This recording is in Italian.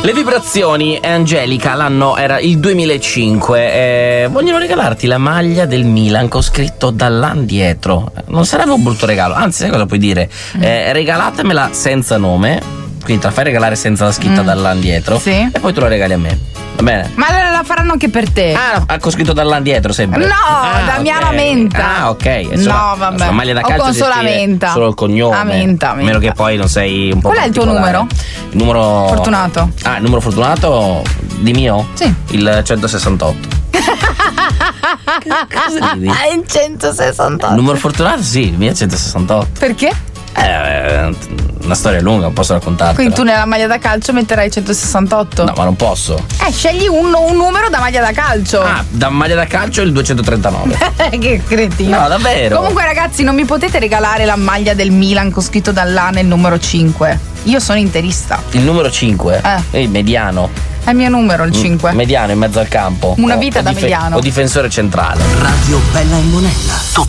Le vibrazioni e Angelica, l'anno era il 2005. Vogliono regalarti la maglia del Milan con scritto Dallan dietro. Non sarebbe un brutto regalo, anzi, sai cosa puoi dire? Regalatemela senza nome, quindi te la fai regalare senza la scritta Dallan dietro, sì, e poi tu la regali a me. Va bene? Ma la faranno anche per te. Con scritto Dallan dietro sempre. No, Damiano okay. Menta. Ok. No, vabbè. La maglia da calcio o con sola Menta. Solo il cognome. Menta. A meno che poi non sei un po'. Qual è il tuo numero? Il numero fortunato. Il numero fortunato di mio? Sì. Il 168. Cosa ridi? Il 168. Il numero fortunato? Sì, il mio è 168. Perché? Una storia lunga, non posso raccontartela. Quindi tu nella maglia da calcio metterai 168? No, ma non posso. Scegli un numero da maglia da calcio. Da maglia da calcio il 239. Che cretino. No, davvero. Comunque ragazzi, non mi potete regalare la maglia del Milan con scritto Dallan nel numero 5. Io sono interista. Il numero 5? Il mediano. È il mio numero, il 5. Mediano in mezzo al campo. Una vita da mediano. O difensore centrale. Radio Bella e Monella.